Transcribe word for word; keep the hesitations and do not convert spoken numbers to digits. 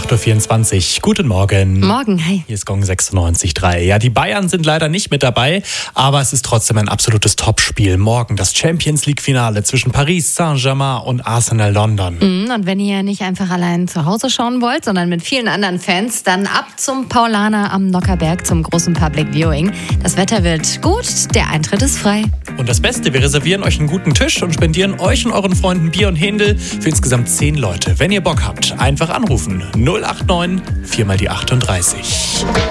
acht Uhr vierundzwanzig. Guten Morgen. Morgen, hi. Hier ist Gong sechsundneunzig Komma drei. Ja, die Bayern sind leider nicht mit dabei, aber es ist trotzdem ein absolutes Topspiel. Morgen das Champions League-Finale zwischen Paris Saint-Germain und Arsenal London. Mhm, und wenn ihr nicht einfach allein zu Hause schauen wollt, sondern mit vielen anderen Fans, dann ab zum Paulaner am Nockherberg zum großen Public Viewing. Das Wetter wird gut, der Eintritt ist frei. Und das Beste, wir reservieren euch einen guten Tisch und spendieren euch und euren Freunden Bier und Händel für insgesamt zehn Leute. Wenn ihr Bock habt, einfach anrufen. null acht neun vier mal die achtunddreißig.